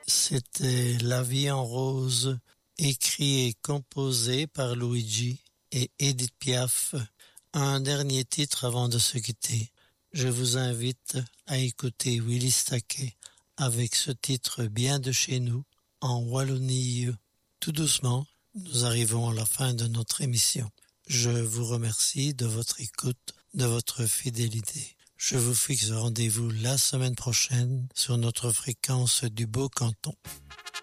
C'était La vie en rose, écrit et composé par Luigi et Edith Piaf. Un dernier titre avant de se quitter. Je vous invite à écouter Willis Takei avec ce titre bien de chez nous, en Wallonie. Tout doucement, nous arrivons à la fin de notre émission. Je vous remercie de votre écoute, de votre fidélité. Je vous fixe rendez-vous la semaine prochaine sur notre fréquence du Beau Canton.